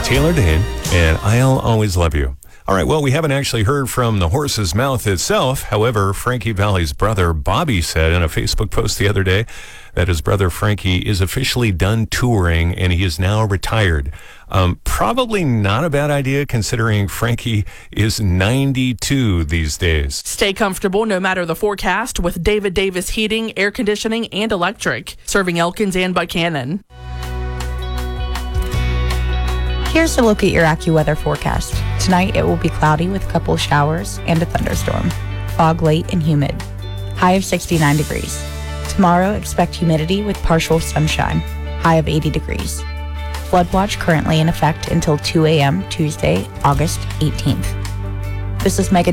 Taylor Dayne, and I'll Always Love You. All right, well, we haven't actually heard from the horse's mouth itself. However, Frankie Valli's brother, Bobby, said in a Facebook post the other day that his brother, Frankie, is officially done touring and he is now retired. Probably not a bad idea considering Frankie is 92 these days. Stay comfortable no matter the forecast with David Davis Heating, Air Conditioning, and Electric, serving Elkins and Buchanan. Here's a look at your AccuWeather forecast. Tonight it will be cloudy with a couple of showers and a thunderstorm. Fog late and humid. High of 69 degrees. Tomorrow expect humidity with partial sunshine. High of 80 degrees. Flood watch currently in effect until 2 a.m. Tuesday, August 18th. This is Megan